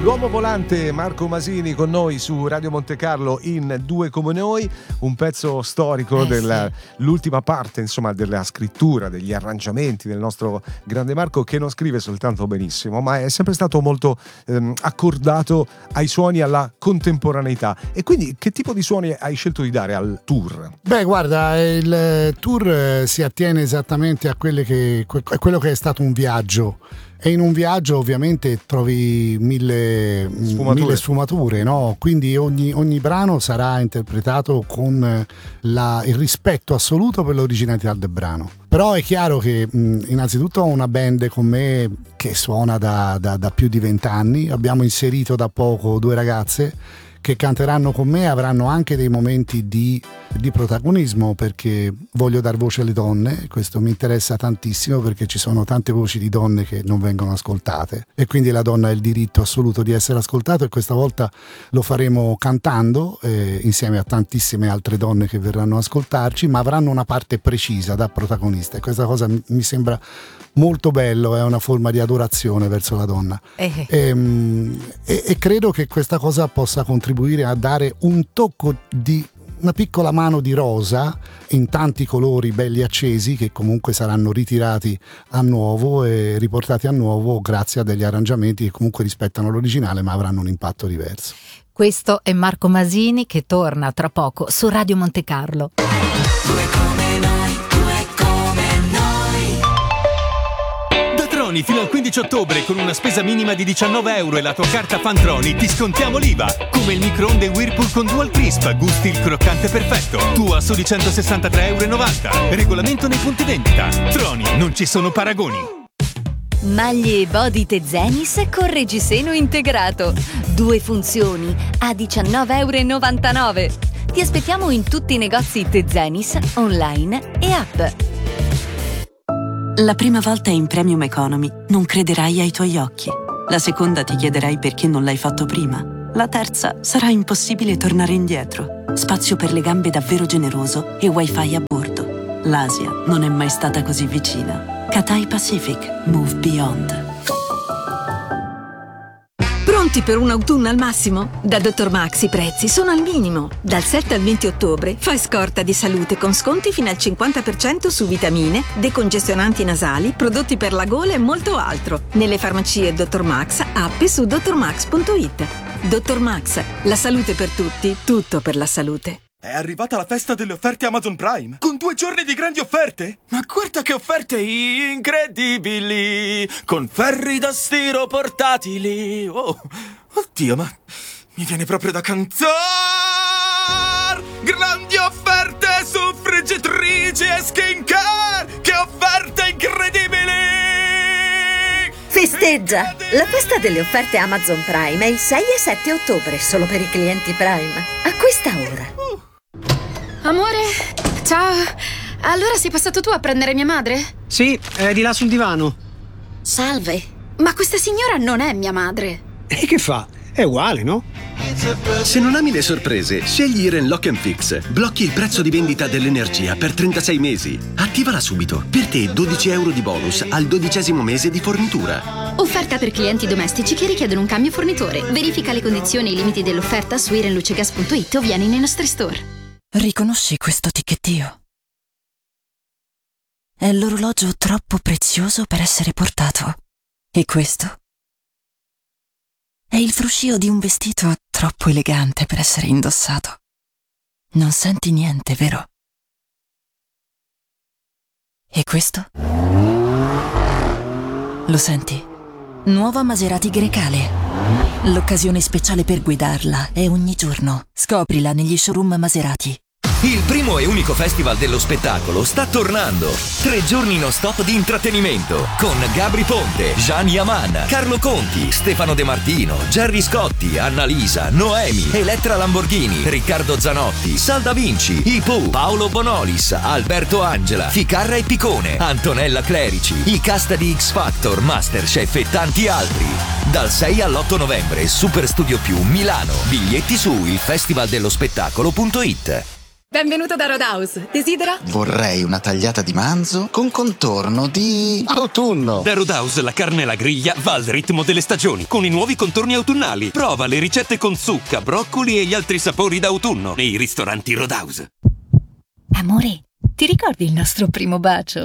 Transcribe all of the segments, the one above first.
L'uomo volante Marco Masini con noi su Radio Monte Carlo in Due come noi, un pezzo storico dell'ultima parte, insomma, della scrittura, degli arrangiamenti del nostro grande Marco, che non scrive soltanto benissimo, ma è sempre stato molto accordato ai suoni, alla contemporaneità. E quindi che tipo di suoni hai scelto di dare al tour? Beh, guarda, il tour si attiene esattamente a quello che è stato un viaggio. E in un viaggio ovviamente trovi mille sfumature, no? Quindi ogni brano sarà interpretato con il rispetto assoluto per l'originalità del brano. Però è chiaro che innanzitutto ho una band con me che suona da più di 20 anni. Abbiamo inserito da poco 2 ragazze che canteranno con me, avranno anche dei momenti di protagonismo, perché voglio dar voce alle donne. Questo mi interessa tantissimo, perché ci sono tante voci di donne che non vengono ascoltate e quindi la donna ha il diritto assoluto di essere ascoltata, e questa volta lo faremo cantando insieme a tantissime altre donne che verranno ad ascoltarci, ma avranno una parte precisa da protagonista, e questa cosa mi sembra molto bello, è una forma di adorazione verso la donna. E credo che questa cosa possa contribuire a dare un tocco di una piccola mano di rosa in tanti colori belli accesi, che comunque saranno ritirati a nuovo e riportati a nuovo grazie a degli arrangiamenti che comunque rispettano l'originale ma avranno un impatto diverso. Questo è Marco Masini, che torna tra poco su Radio Monte Carlo. Fino al 15 ottobre con una spesa minima di €19 e la tua carta Fantroni ti scontiamo l'IVA, come il microonde Whirlpool con Dual Crisp, gusti il croccante perfetto, tu a soli €163,90. Regolamento nei punti vendita. Troni, non ci sono paragoni. Maglie e body Tezenis con reggiseno integrato, 2 funzioni a €19,99. Ti aspettiamo in tutti i negozi Tezenis online e app. La prima volta in Premium Economy non crederai ai tuoi occhi. La seconda ti chiederai perché non l'hai fatto prima. La terza sarà impossibile tornare indietro. Spazio per le gambe davvero generoso e wifi a bordo. L'Asia non è mai stata così vicina. Cathay Pacific. Move Beyond. Pronti per un autunno al massimo? Da Dr. Max i prezzi sono al minimo. Dal 7 al 20 ottobre fai scorta di salute con sconti fino al 50% su vitamine, decongestionanti nasali, prodotti per la gola e molto altro. Nelle farmacie Dr. Max, app e su drmax.it. Dr. Max, la salute per tutti, tutto per la salute. È arrivata la festa delle offerte Amazon Prime, con 2 giorni di grandi offerte. Ma guarda che offerte incredibili, con ferri da stiro portatili. Oh, oddio, ma mi viene proprio da cantare. Grandi offerte su friggitrici e skincare, che offerte incredibili. Festeggia! La festa delle offerte Amazon Prime è il 6 e 7 ottobre, solo per i clienti Prime. Acquista ora. Amore, ciao. Allora sei passato tu a prendere mia madre? Sì, è di là sul divano. Salve, ma questa signora non è mia madre. E che fa? È uguale, no? Se non ami le sorprese, scegli Iren Lock & Fix. Blocchi il prezzo di vendita dell'energia per 36 mesi. Attivala subito. Per te €12 di bonus al 12° mese di fornitura. Offerta per clienti domestici che richiedono un cambio fornitore. Verifica le condizioni e i limiti dell'offerta su irenlucegas.it o vieni nei nostri store. Riconosci questo ticchettio? È l'orologio troppo prezioso per essere portato. E questo? È il fruscio di un vestito troppo elegante per essere indossato. Non senti niente, vero? E questo? Lo senti? Nuova Maserati Grecale. L'occasione speciale per guidarla è ogni giorno. Scoprila negli showroom Maserati. Il primo e unico festival dello spettacolo sta tornando. 3 giorni non stop di intrattenimento con Gabri Ponte, Gian Yaman, Carlo Conti, Stefano De Martino, Gerry Scotti, Annalisa, Noemi, Elettra Lamborghini, Riccardo Zanotti, Sal Da Vinci, I Pooh, Paolo Bonolis, Alberto Angela, Ficarra e Picone, Antonella Clerici, i cast di X Factor, Masterchef e tanti altri. Dal 6 all'8 novembre, Super Studio Più Milano. Biglietti su ilfestivaldellospettacolo.it. Benvenuto da Roadhouse. Desidera? Vorrei una tagliata di manzo con contorno di autunno. Da Roadhouse la carne alla griglia va al ritmo delle stagioni, con i nuovi contorni autunnali. Prova le ricette con zucca, broccoli e gli altri sapori d'autunno nei ristoranti Roadhouse. Amore, ti ricordi il nostro primo bacio?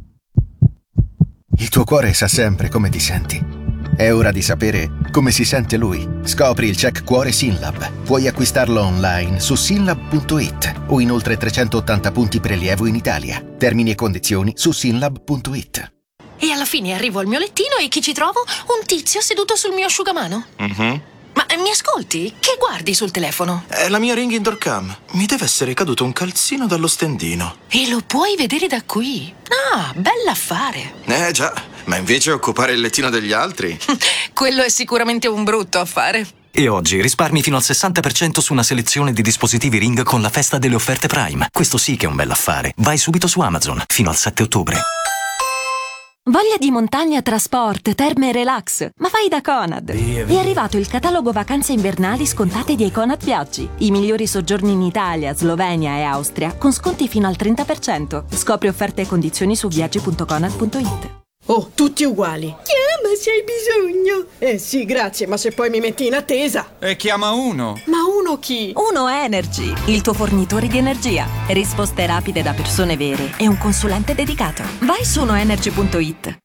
Il tuo cuore sa sempre come ti senti. È ora di sapere come si sente lui. Scopri il check cuore Synlab. Puoi acquistarlo online su synlab.it o in oltre 380 punti prelievo in Italia. Termini e condizioni su synlab.it. E alla fine arrivo al mio lettino e chi ci trovo? Un tizio seduto sul mio asciugamano. Ma mi ascolti? Che guardi sul telefono? È la mia Ring Indoor Cam. Mi deve essere caduto un calzino dallo stendino. E lo puoi vedere da qui. Ah, bell'affare. Già, ma invece occupare il lettino degli altri? Quello è sicuramente un brutto affare. E oggi risparmi fino al 60% su una selezione di dispositivi Ring con la festa delle offerte Prime. Questo sì che è un bell'affare. Vai subito su Amazon, fino al 7 ottobre. Voglia di montagna, trasport, terme e relax? Ma vai da Conad! È arrivato il catalogo vacanze invernali scontate di Conad Viaggi. I migliori soggiorni in Italia, Slovenia e Austria con sconti fino al 30%. Scopri offerte e condizioni su viaggi.conad.it. Oh, tutti uguali. Chiama se hai bisogno. Sì, grazie, ma se poi mi metti in attesa. E chiama uno. Ma uno chi? Uno Energy, il tuo fornitore di energia. Risposte rapide da persone vere e un consulente dedicato. Vai su unoenergy.it.